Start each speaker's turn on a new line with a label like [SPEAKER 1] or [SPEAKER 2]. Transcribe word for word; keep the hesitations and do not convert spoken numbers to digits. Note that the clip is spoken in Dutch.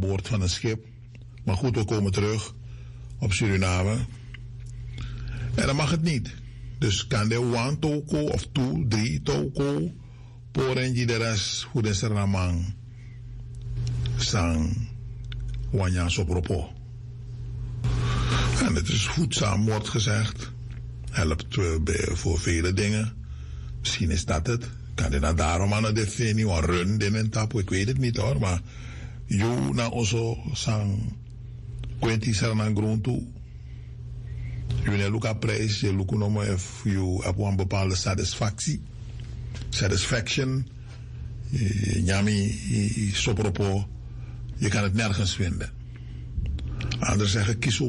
[SPEAKER 1] boord van een schip. Maar goed, we komen terug op Suriname. En dan mag het niet. Dus kan de one toko of two, drie toko, porenji de rest, hoe de seramang, sang, wanya sopropo. En het is voedzaam, wordt gezegd. Helpt uh, bij, voor vele dingen. Misschien is dat het. Kan je nou daarom aan het defini, of run din en tapu, ik weet het niet hoor, maar you na also sang kwenti sarana gruntu. Je ne luka prijs, je luka nomo if you hebt een bepaalde satisfactie, satisfaction, nyami, sopropo, je kan het nergens vinden. Anderen zeggen kies